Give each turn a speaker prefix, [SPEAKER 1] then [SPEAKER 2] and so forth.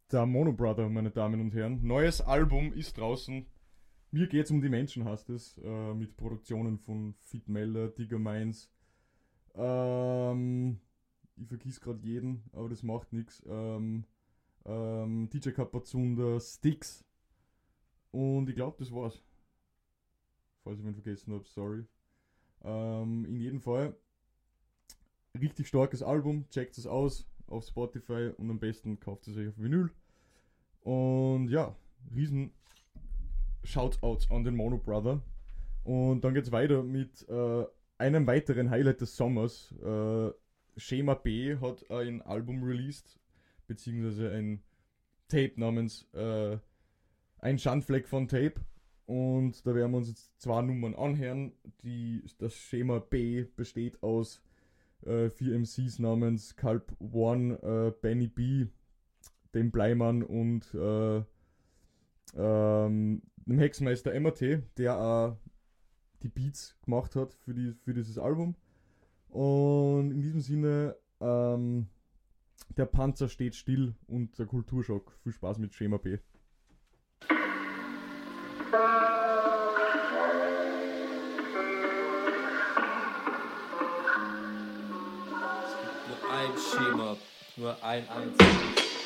[SPEAKER 1] Der Mono Brother, meine Damen und Herren. Neues Album ist draußen. Mir geht's um die Menschen, heißt es. Mit Produktionen von Fit Melder, Digger Minds. Ich vergiss gerade jeden, aber das macht nichts. DJ Kapazunda, Sticks. Und ich glaube, das war's. Falls ich wen vergessen habe, sorry. In jedem Fall, richtig starkes Album. Checkt es aus auf Spotify und am besten kauft es euch auf Vinyl. Und ja, riesen Shoutouts an den Mono Brother. Und dann geht's weiter mit einem weiteren Highlight des Sommers. Schema B hat ein Album released, beziehungsweise ein Tape namens Ein Schandfleck von Tape. Und da werden wir uns jetzt zwei Nummern anhören. Das Schema B besteht aus 4 MCs namens Calp One, Benny B, dem Bleimann und dem Hexenmeister MAT, der auch die Beats gemacht hat für dieses Album. Und in diesem Sinne, der Panzer steht still und der Kulturschock. Viel Spaß mit Schema B.
[SPEAKER 2] Nur ein Schema, nur ein einziges.